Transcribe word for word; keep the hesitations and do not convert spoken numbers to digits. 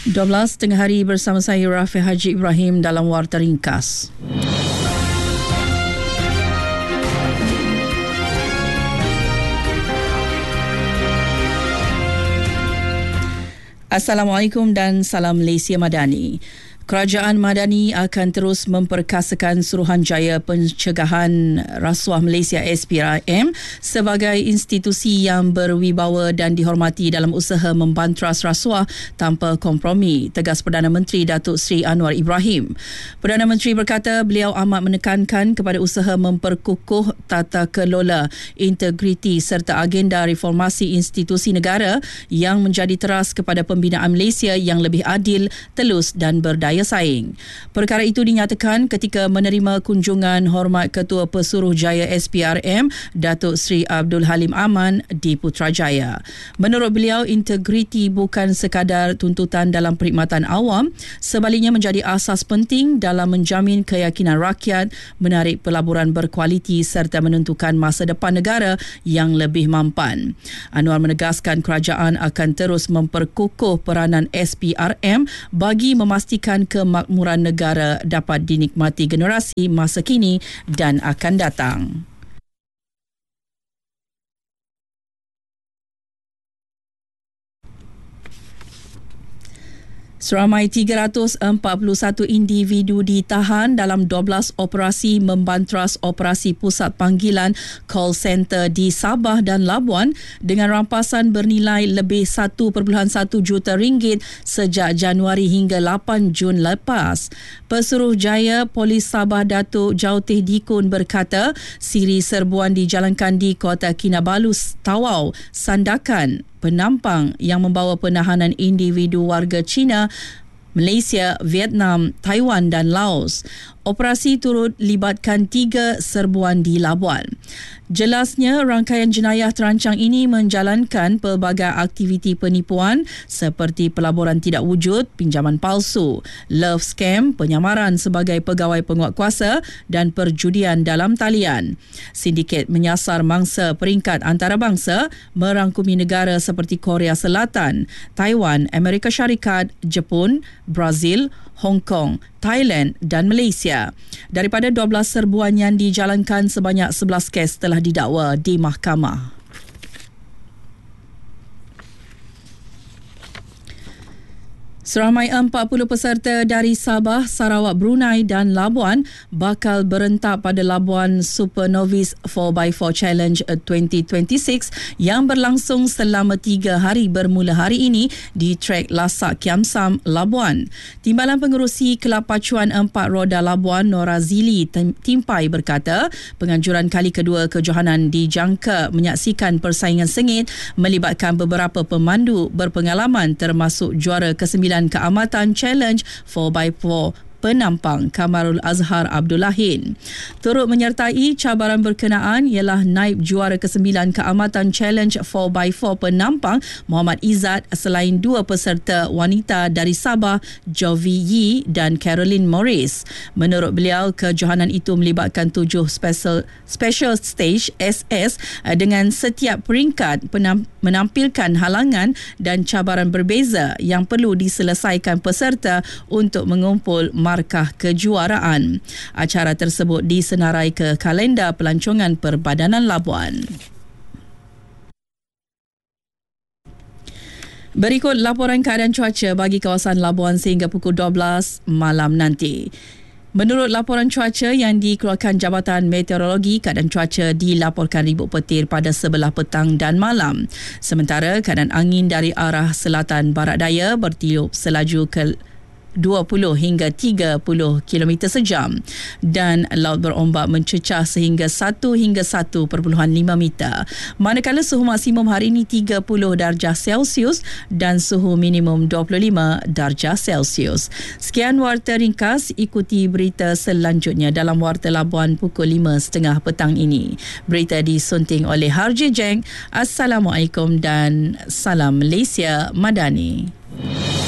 dua belas tengah hari bersama saya Rafi Haji Ibrahim dalam Warta Ringkas. Assalamualaikum dan salam Malaysia Madani. Kerajaan Madani akan terus memperkasakan Suruhanjaya Pencegahan Rasuah Malaysia S P R M sebagai institusi yang berwibawa dan dihormati dalam usaha membantras rasuah tanpa kompromi, tegas Perdana Menteri Datuk Seri Anwar Ibrahim. Perdana Menteri berkata beliau amat menekankan kepada usaha memperkukuh tata kelola, integriti serta agenda reformasi institusi negara yang menjadi teras kepada pembinaan Malaysia yang lebih adil, telus dan berdaya saing. Perkara itu dinyatakan ketika menerima kunjungan hormat Ketua Pesuruhjaya S P R M Datuk Seri Abdul Halim Aman di Putrajaya. Menurut beliau, integriti bukan sekadar tuntutan dalam perkhidmatan awam, sebaliknya menjadi asas penting dalam menjamin keyakinan rakyat, menarik pelaburan berkualiti serta menentukan masa depan negara yang lebih mampan. Anwar menegaskan kerajaan akan terus memperkukuh peranan S P R M bagi memastikan kemakmuran negara dapat dinikmati generasi masa kini dan akan datang. Seramai tiga ratus empat puluh satu individu ditahan dalam dua belas operasi membantras operasi pusat panggilan call center di Sabah dan Labuan dengan rampasan bernilai lebih satu perpuluhan satu juta ringgit sejak Januari hingga lapan Jun lepas. Pesuruhjaya Polis Sabah Datuk Jautih Dikun berkata siri serbuan dijalankan di Kota Kinabalu, Tawau, Sandakan. Penampang yang membawa penahanan individu warga China, Malaysia, Vietnam, Taiwan dan Laos. Operasi turut libatkan tiga serbuan di Labuan. Jelasnya, rangkaian jenayah terancang ini menjalankan pelbagai aktiviti penipuan seperti pelaburan tidak wujud, pinjaman palsu, love scam, penyamaran sebagai pegawai penguatkuasa dan perjudian dalam talian. Sindiket menyasar mangsa peringkat antarabangsa merangkumi negara seperti Korea Selatan, Taiwan, Amerika Syarikat, Jepun, Brazil, Hong Kong, Thailand dan Malaysia. Daripada dua belas serbuan yang dijalankan, sebanyak sebelas kes telah didakwa di mahkamah. Seramai empat puluh peserta dari Sabah, Sarawak, Brunei dan Labuan bakal berentak pada Labuan Super Novice four by four Challenge twenty twenty-six yang berlangsung selama tiga hari bermula hari ini di trek Lasak Kiam Sam, Labuan. Timbalan pengerusi Kelab Pacuan Empat Roda Labuan, Nora Zili Timpai berkata penganjuran kali kedua kejohanan dijangka menyaksikan persaingan sengit melibatkan beberapa pemandu berpengalaman termasuk juara kesembilan keamatan Challenge four by four penampang Kamarul Azhar Abdullahin. Turut menyertai cabaran berkenaan ialah naib juara kesembilan keamatan Challenge four by four penampang Muhammad Izzat selain dua peserta wanita dari Sabah, Jovi Yi dan Caroline Morris. Menurut beliau, kejohanan itu melibatkan tujuh special, special stage S S dengan setiap peringkat penam, menampilkan halangan dan cabaran berbeza yang perlu diselesaikan peserta untuk mengumpul markah kejuaraan. Acara tersebut disenarai ke kalender pelancongan Perbadanan Labuan. Berikut laporan keadaan cuaca bagi kawasan Labuan sehingga pukul dua belas malam nanti. Menurut laporan cuaca yang dikeluarkan Jabatan Meteorologi, keadaan cuaca dilaporkan ribut petir pada sebelah petang dan malam. Sementara keadaan angin dari arah selatan barat daya bertiup selaju ke dua puluh hingga tiga puluh kilometer sejam dan laut berombak mencecah sehingga satu hingga satu perpuluhan lima meter. Manakala suhu maksimum hari ini tiga puluh darjah Celsius dan suhu minimum dua puluh lima darjah Celsius. Sekian Warta Ringkas, ikuti berita selanjutnya dalam Warta Labuan pukul lima tiga puluh petang ini. Berita disunting oleh Harji Jeng. Assalamualaikum dan salam Malaysia Madani.